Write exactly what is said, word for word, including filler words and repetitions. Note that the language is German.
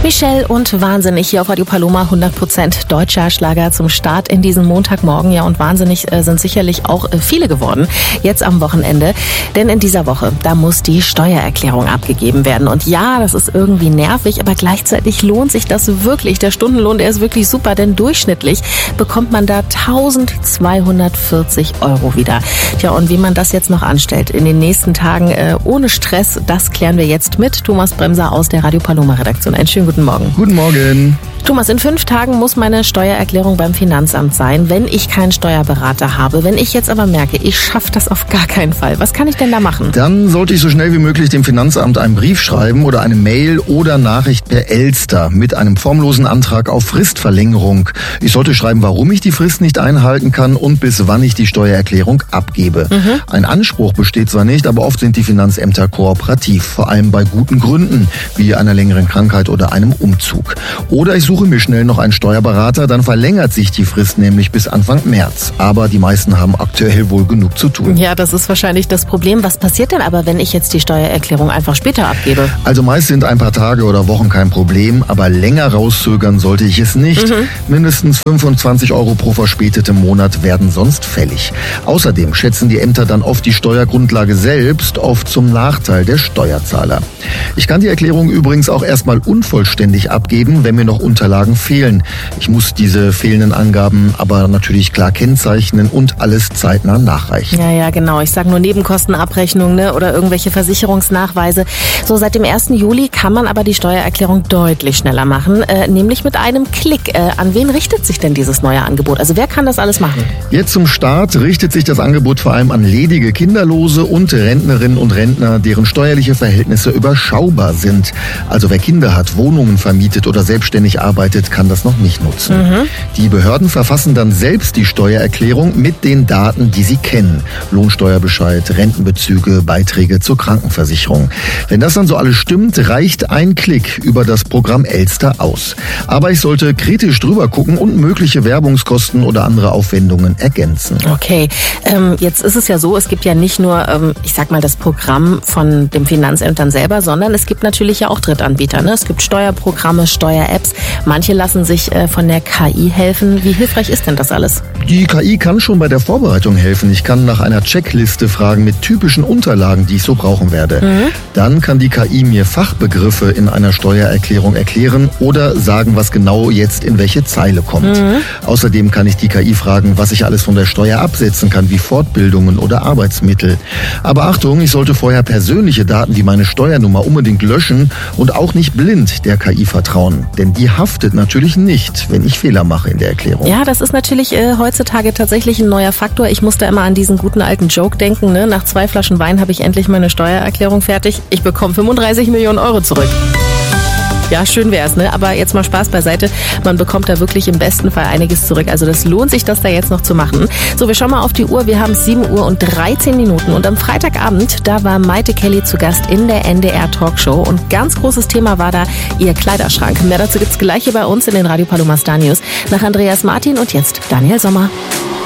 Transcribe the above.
Michelle und Wahnsinnig hier auf Radio Paloma, hundert Prozent deutscher Schlager zum Start in diesen Montagmorgen. Ja, und wahnsinnig äh, sind sicherlich auch äh, viele geworden, jetzt am Wochenende. Denn in dieser Woche, da muss die Steuererklärung abgegeben werden. Und ja, das ist irgendwie nervig, aber gleichzeitig lohnt sich das wirklich. Der Stundenlohn, der ist wirklich super, denn durchschnittlich bekommt man da eintausendzweihundertvierzig Euro wieder. Tja, und wie man das jetzt noch anstellt in den nächsten Tagen äh, ohne Stress, das klären wir jetzt mit Thomas Bremser aus der Radio Paloma Redaktion. Einen schönen guten Morgen. Guten Morgen. Thomas, in fünf Tagen muss meine Steuererklärung beim Finanzamt sein, wenn ich keinen Steuerberater habe. Wenn ich jetzt aber merke, ich schaffe das auf gar keinen Fall, was kann ich denn da machen? Dann sollte ich so schnell wie möglich dem Finanzamt einen Brief schreiben oder eine Mail oder Nachricht per Elster mit einem formlosen Antrag auf Fristverlängerung. Ich sollte schreiben, warum ich die Frist nicht einhalten kann und bis wann ich die Steuererklärung abgebe. Mhm. Ein Anspruch besteht zwar nicht, aber oft sind die Finanzämter kooperativ, vor allem bei guten Gründen, wie einer längeren Krankheit oder einem Umzug. Oder ich suche mir schnell noch einen Steuerberater, dann verlängert sich die Frist nämlich bis Anfang März. Aber die meisten haben aktuell wohl genug zu tun. Ja, das ist wahrscheinlich das Problem. Was passiert denn aber, wenn ich jetzt die Steuererklärung einfach später abgebe? Also meist sind ein paar Tage oder Wochen kein Problem, aber länger rauszögern sollte ich es nicht. Mhm. Mindestens fünfundzwanzig Euro pro verspätetem Monat werden sonst fällig. Außerdem schätzen die Ämter dann oft die Steuergrundlage selbst, oft zum Nachteil der Steuerzahler. Ich kann die Erklärung übrigens auch erstmal unvollständig abgeben, wenn mir noch Unterlagen fehlen. Ich muss diese fehlenden Angaben aber natürlich klar kennzeichnen und alles zeitnah nachreichen. Ja, ja, genau. Ich sage nur Nebenkostenabrechnung, ne, oder irgendwelche Versicherungsnachweise. So, seit dem ersten Juli kann man aber die Steuererklärung deutlich schneller machen, äh, nämlich mit einem Klick. Äh, an wen richtet sich denn dieses neue Angebot? Also wer kann das alles machen? Jetzt zum Start richtet sich das Angebot vor allem an ledige Kinderlose und Rentnerinnen und Rentner, deren steuerliche Verhältnisse überschaubar sind. Also wer Kinder hat, Wohnungen vermietet oder selbstständig arbeitet, kann das noch nicht nutzen. Mhm. Die Behörden verfassen dann selbst die Steuererklärung mit den Daten, die sie kennen. Lohnsteuerbescheid, Rentenbezüge, Beiträge zur Krankenversicherung. Wenn das dann so alles stimmt, reicht ein Klick über das Programm Elster aus. Aber ich sollte kritisch drüber gucken und mögliche Werbungskosten oder andere Aufwendungen ergänzen. Okay, ähm, jetzt ist es ja so, es gibt ja nicht nur, ähm, ich sag mal, das Programm von den Finanzämtern selber, sondern es gibt natürlich ja auch Drittanbieter. Ne? Es gibt Steuerprogramme, Steuer-Apps. Manche lassen sich äh, von der K I helfen. Wie hilfreich ist denn das alles? Die K I kann schon bei der Vorbereitung helfen. Ich kann nach einer Checkliste fragen mit typischen Unterlagen, die ich so brauchen werde. Mhm. Dann kann die K I mir Fachbegriffe in einer Steuererklärung erklären oder sagen, was genau jetzt in welche Zeile kommt. Mhm. Außerdem kann ich die K I fragen, was ich alles von der Steuer absetzen kann, wie Fortbildungen oder Arbeitsmittel. Aber Achtung, ich sollte vorher persönliche Daten wie meine Steuernummer unbedingt löschen und auch nicht blind der K I vertrauen. Denn die haftet natürlich nicht, wenn ich Fehler mache in der Erklärung. Ja, das ist natürlich äh, heutzutage tatsächlich ein neuer Faktor. Ich musste immer an diesen guten alten Joke denken. Ne? Nach zwei Flaschen Wein habe ich endlich meine Steuererklärung fertig. Ich bekomme fünfunddreißig Millionen Euro zurück. Ja, schön wär's, ne? Aber jetzt mal Spaß beiseite. Man bekommt da wirklich im besten Fall einiges zurück. Also das lohnt sich, das da jetzt noch zu machen. So, wir schauen mal auf die Uhr. Wir haben sieben Uhr und dreizehn Minuten. Und am Freitagabend, da war Maite Kelly zu Gast in der N D R Talkshow. Und ganz großes Thema war da ihr Kleiderschrank. Mehr dazu gibt's gleich hier bei uns in den Radio Paloma Star News. Nach Andreas Martin und jetzt Daniel Sommer.